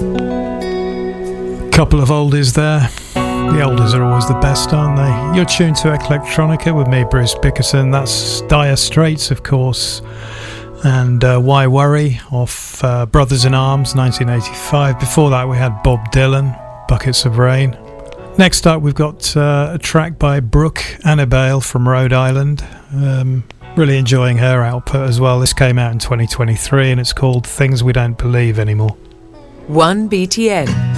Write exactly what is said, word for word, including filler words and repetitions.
Couple of oldies there. The oldies are always the best, aren't they? You're tuned to Electronica with me, Bruce Bickerson. That's Dire Straits, of course, and uh, Why Worry off uh, Brothers in Arms, nineteen eighty-five. Before that we had Bob Dylan, Buckets of Rain. Next up we've got uh, a track by Brooke Annibale from Rhode Island. Um, really enjoying her output as well. This came out in twenty twenty-three and it's called Things We Don't Believe Anymore. one B T N